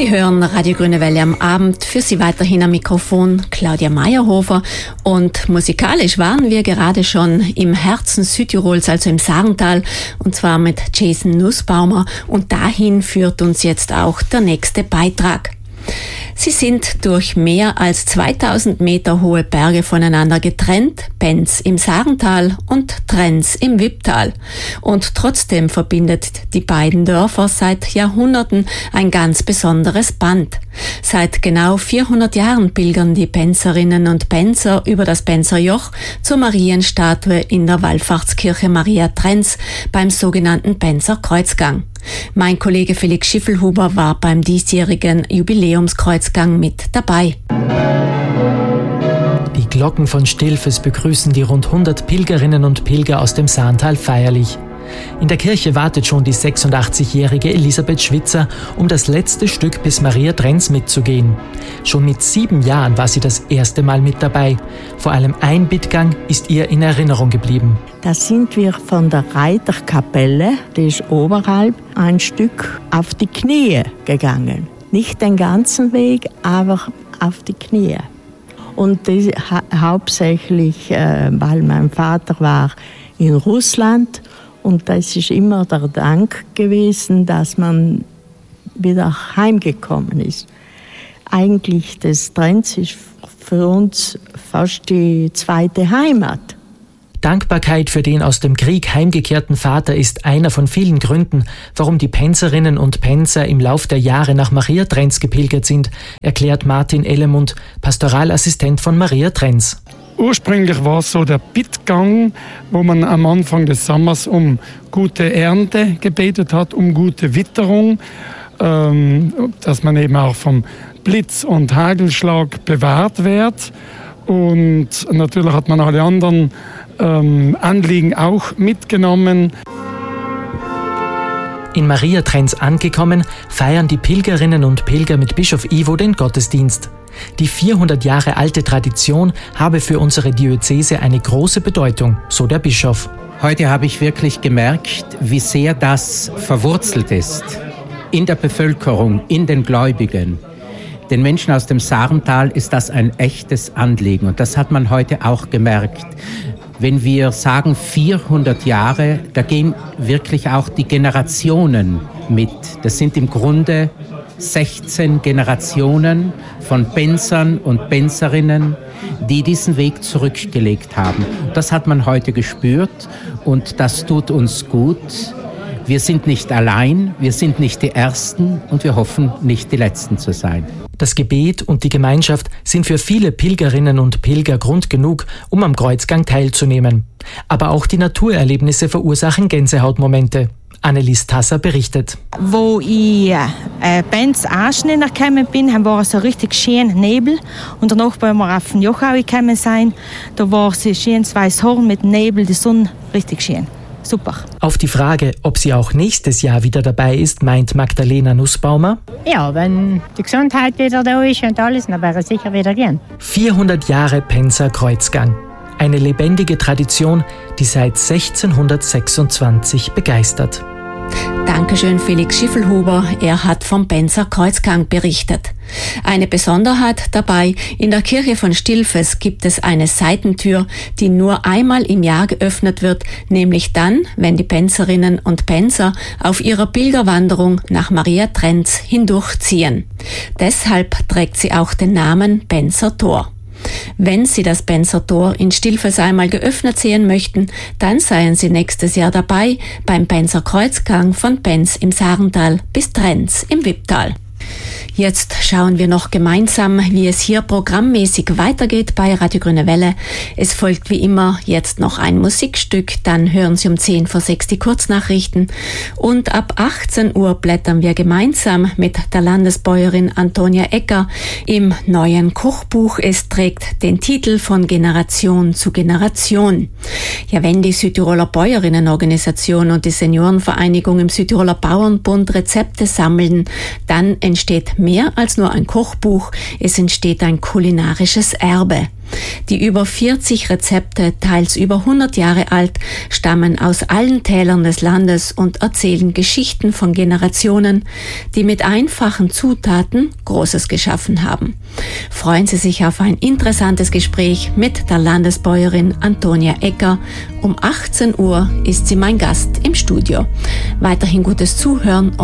Sie hören Radio Grüne Welle am Abend. Für Sie weiterhin am Mikrofon Claudia Meyerhofer. Und musikalisch waren wir gerade schon im Herzen Südtirols, also im Sarental, und zwar mit Jason Nussbaumer. Und dahin führt uns jetzt auch der nächste Beitrag. Sie sind durch mehr als 2000 Meter hohe Berge voneinander getrennt, Benz im Sarental und Trenz im Wipptal. Und trotzdem verbindet die beiden Dörfer seit Jahrhunderten ein ganz besonderes Band. Seit genau 400 Jahren pilgern die Benzerinnen und Benzer über das Benzerjoch zur Marienstatue in der Wallfahrtskirche Maria Trenz beim sogenannten Benzerkreuzgang. Mein Kollege Felix Schiffelhuber war beim diesjährigen Jubiläumskreuzgang mit dabei. Die Glocken von Stilfes begrüßen die rund 100 Pilgerinnen und Pilger aus dem Sarental feierlich. In der Kirche wartet schon die 86-jährige Elisabeth Schwitzer, um das letzte Stück bis Maria Trenz mitzugehen. Schon mit 7 Jahren war sie das erste Mal mit dabei. Vor allem ein Bittgang ist ihr in Erinnerung geblieben. Da sind wir von der Reiterkapelle, die ist oberhalb, ein Stück auf die Knie gegangen. Nicht den ganzen Weg, aber auf die Knie. Und das hauptsächlich, weil mein Vater war in Russland. Und das ist immer der Dank gewesen, dass man wieder heimgekommen ist. Eigentlich das Trenz ist für uns fast die zweite Heimat. Dankbarkeit für den aus dem Krieg heimgekehrten Vater ist einer von vielen Gründen, warum die Penzerinnen und Penzer im Lauf der Jahre nach Maria Trenz gepilgert sind, erklärt Martin Ellemund, Pastoralassistent von Maria Trenz. Ursprünglich war es so der Bittgang, wo man am Anfang des Sommers um gute Ernte gebetet hat, um gute Witterung, dass man eben auch vom Blitz und Hagelschlag bewahrt wird. Und natürlich hat man alle anderen Anliegen auch mitgenommen. In Maria Trenz angekommen, feiern die Pilgerinnen und Pilger mit Bischof Ivo den Gottesdienst. Die 400 Jahre alte Tradition habe für unsere Diözese eine große Bedeutung, so der Bischof. Heute habe ich wirklich gemerkt, wie sehr das verwurzelt ist in der Bevölkerung, in den Gläubigen. Den Menschen aus dem Sarental ist das ein echtes Anliegen und das hat man heute auch gemerkt. Wenn wir sagen 400 Jahre, da gehen wirklich auch die Generationen mit. Das sind im Grunde 16 Generationen von Benzern und Benzerinnen, die diesen Weg zurückgelegt haben. Das hat man heute gespürt und das tut uns gut. Wir sind nicht allein, wir sind nicht die Ersten und wir hoffen, nicht die Letzten zu sein. Das Gebet und die Gemeinschaft sind für viele Pilgerinnen und Pilger Grund genug, um am Kreuzgang teilzunehmen. Aber auch die Naturerlebnisse verursachen Gänsehautmomente. Annelies Tasser berichtet. Wo ich Benz anschneller gekommen bin, war so richtig schön Nebel. Und danach, wenn wir auf den Jochau gekommen sind, da war es ein schönes weißes Horn mit Nebel, die Sonne, richtig schön. Super. Auf die Frage, ob sie auch nächstes Jahr wieder dabei ist, meint Magdalena Nussbaumer. Ja, wenn die Gesundheit wieder da ist und alles, dann wäre es sicher wieder gern. 400 Jahre Penzer Kreuzgang. Eine lebendige Tradition, die seit 1626 begeistert. Dankeschön, Felix Schiffelhuber. Er hat vom Benzer Kreuzgang berichtet. Eine Besonderheit dabei: In der Kirche von Stilfes gibt es eine Seitentür, die nur einmal im Jahr geöffnet wird, nämlich dann, wenn die Benzerinnen und Benzer auf ihrer Pilgerwanderung nach Maria Trenz hindurchziehen. Deshalb trägt sie auch den Namen Benzer Tor. Wenn Sie das Benzer Tor in Stilfes einmal geöffnet sehen möchten, dann seien Sie nächstes Jahr dabei beim Benzer Kreuzgang von Benz im Sarental bis Trenz im Wipptal. Jetzt schauen wir noch gemeinsam, wie es hier programmmäßig weitergeht bei Radio Grüne Welle. Es folgt wie immer jetzt noch ein Musikstück, dann hören Sie um 5:10 die Kurznachrichten und ab 18 Uhr blättern wir gemeinsam mit der Landesbäuerin Antonia Ecker im neuen Kochbuch. Es trägt den Titel Von Generation zu Generation. Ja, wenn die Südtiroler Bäuerinnenorganisation und die Seniorenvereinigung im Südtiroler Bauernbund Rezepte sammeln, dann entsteht mehr als nur ein Kochbuch, es entsteht ein kulinarisches Erbe. Die über 40 Rezepte, teils über 100 Jahre alt, stammen aus allen Tälern des Landes und erzählen Geschichten von Generationen, die mit einfachen Zutaten Großes geschaffen haben. Freuen Sie sich auf ein interessantes Gespräch mit der Landesbäuerin Antonia Ecker. Um 18 Uhr ist sie mein Gast im Studio. Weiterhin gutes Zuhören und